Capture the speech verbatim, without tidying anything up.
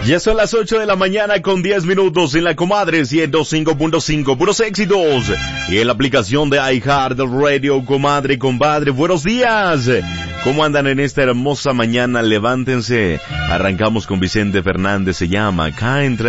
Ya son las ocho de la mañana con diez minutos en la Comadre ciento cinco punto cinco, puros éxitos. Y en la aplicación de iHeartRadio, comadre, compadre, buenos días. ¿Cómo andan en esta hermosa mañana? Levántense. Arrancamos con Vicente Fernández, se llama Acá entre